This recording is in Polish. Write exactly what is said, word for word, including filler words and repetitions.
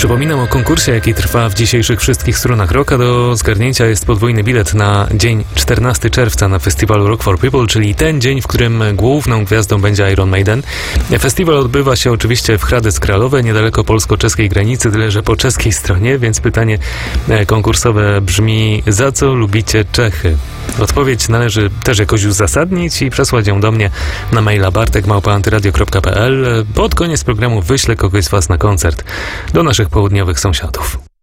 Przypominam o konkursie, jaki trwa w dzisiejszych wszystkich stronach rocka. Do zgarnięcia jest podwójny bilet na dzień czternastego czerwca na festiwalu Rock for People, czyli ten dzień, w którym główną gwiazdą będzie Iron Maiden. Festiwal odbywa się oczywiście w Hradec Králové, niedaleko polsko-czeskiej granicy, tyle że po czeskiej stronie, więc pytanie konkursowe brzmi: za co lubicie Czechy? Odpowiedź należy też jakoś uzasadnić i przesłać ją do mnie na maila bartek małpa antyradio kropka p l. Pod koniec programu wyślę kogoś z Was na koncert do naszych południowych sąsiadów.